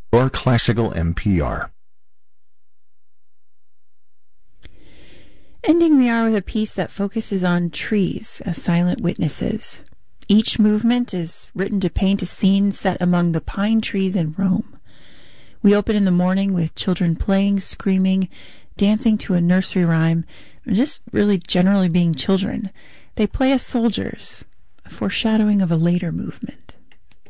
Your Classical NPR. Ending the hour with a piece that focuses on trees as silent witnesses. Each movement is written to paint a scene set among the pine trees in Rome. We open in the morning with children playing, screaming, dancing to a nursery rhyme, or just really generally being children. They play as soldiers, a foreshadowing of a later movement.